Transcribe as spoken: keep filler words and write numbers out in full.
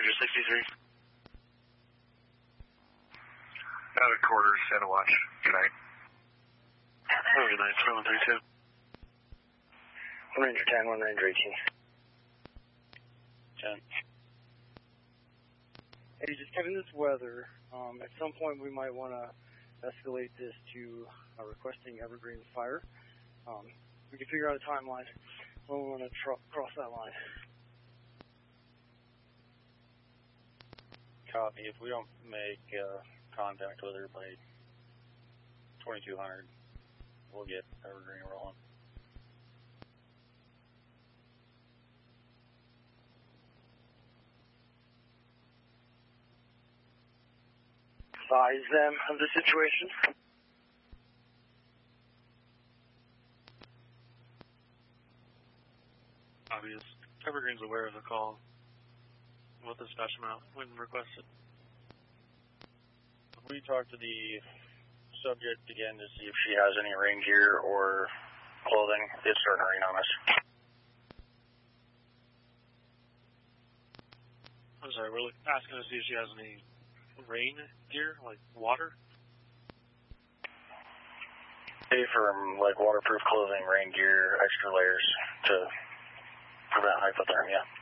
Ranger sixty-three. Out of quarters, Santa Watch. Good night. Oh, good night, twenty-one thirty-two. one Ranger ten, one Ranger eighteen. ten. Hey, just given this weather, um, at some point we might want to escalate this to uh, requesting Evergreen Fire. Um, we can figure out a timeline when we want to tr cross that line. Copy. If we don't make uh, contact with her by twenty-two hundred, we'll get Evergreen rolling. Advise them of the situation. Obvious. Evergreen's aware of the call. We'll dispatch them out when requested. We talked to the subject again to see if she has any rain gear or clothing. It's starting to rain on us. I'm sorry, we're asking to see if she has any rain gear, like water? Pay for like waterproof clothing, rain gear, extra layers to prevent hypothermia.